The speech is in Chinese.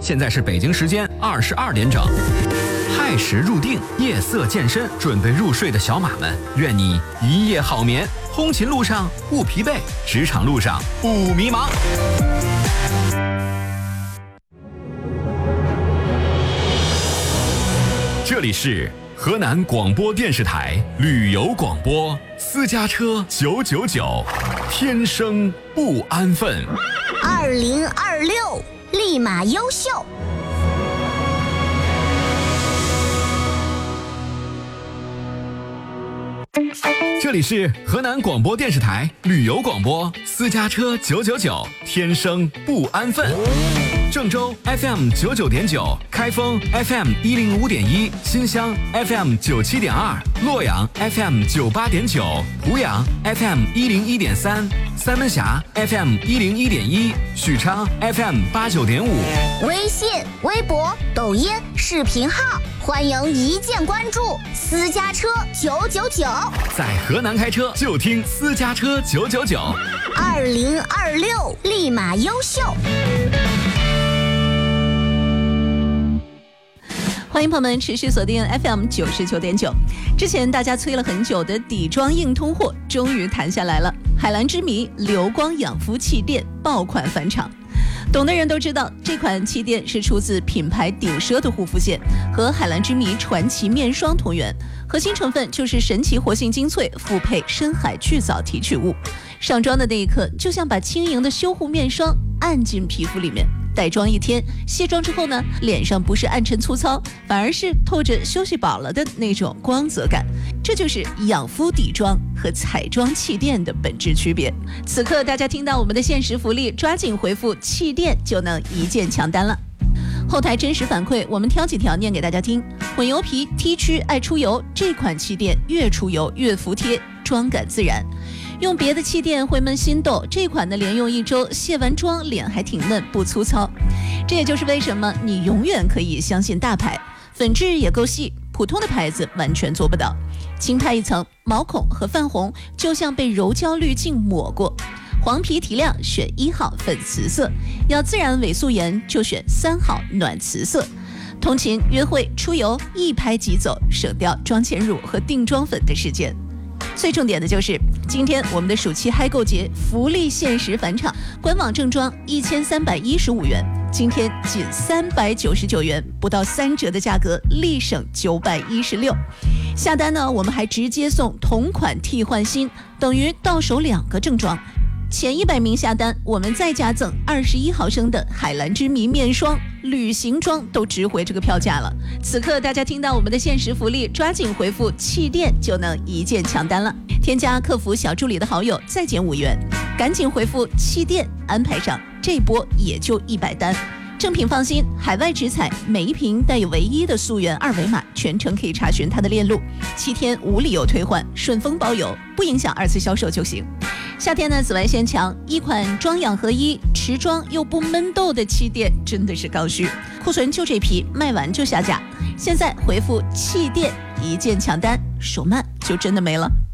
现在是北京时间22点整。亥时入定，夜色渐深，准备入睡的小马们，愿你一夜好眠。通勤路上不疲惫，职场路上不迷茫。这里是河南广播电视台旅游广播，私家车999，天生不安分。 2026，立马优秀。 这里是河南广播电视台旅游广播，私家车999，天生不安分。郑州 FM 99.9，开封 FM 105.1，新乡 FM 97.2，洛阳 FM 98.9，濮阳 FM 101.3，三门峡 FM 101.1，许昌 FM 89.5。 微信、微博、抖音、视频号，欢迎一键关注私家车999。 在河南开车就听私家车999。 2026，立马优秀。 欢迎朋友们持续锁定 FM 99.9。之前大家催了很久的底妆硬通货终于谈下来了，海蓝之谜流光养肤气垫爆款返场。懂的人都知道，这款气垫是出自品牌顶奢的护肤线，和海蓝之谜传奇面霜同源，核心成分就是神奇活性精粹复配深海巨藻提取物。上妆的那一刻，就像把轻盈的修护面霜按进皮肤里面。带妆一天，卸妆之后呢，脸上不是暗沉粗糙，反而是透着休息饱了的那种光泽感。这就是养肤底妆和彩妆气垫的本质区别。此刻大家听到我们的限时福利，抓紧回复气垫就能一键抢单了。后台真实反馈，我们挑几条念给大家听。混油皮 T 区爱出油，这款气垫越出油越服帖，妆感自然。用别的气垫会闷心痘，这款呢连用1周，卸完妆脸还挺嫩不粗糙。这也就是为什么你永远可以相信大牌，粉质也够细，普通的牌子完全做不到。轻拍一层，毛孔和泛红就像被柔焦滤镜抹过。黄皮提亮选1号粉瓷色，要自然伪素颜就选3号暖瓷色。通勤约会出游一拍即走，省掉妆前乳和定妆粉的时间。最重点的就是今天我们的暑期嗨购节福利限时返场，官网正装1315元，今天仅399元，不到3折的价格，立省916。下单呢，我们还直接送同款替换新，等于到手2个正装。前100名下单，我们再加赠21毫升的海蓝之谜面霜，旅行装都值回这个票价了。此刻大家听到我们的限时福利，抓紧回复气垫就能一键抢单了。添加客服小助理的好友再减5元，赶紧回复气垫安排上，这波也就100单。正品放心，海外直采，每一瓶带有唯一的溯源2维码，全程可以查询它的链路，7天无理由退换，顺丰包邮，不影响2次销售就行。夏天呢，紫外线强，一款妆养合一、持妆又不闷痘的气垫真的是刚需，库存就这批，卖完就下架。现在回复气垫一键抢单，手慢就真的没了。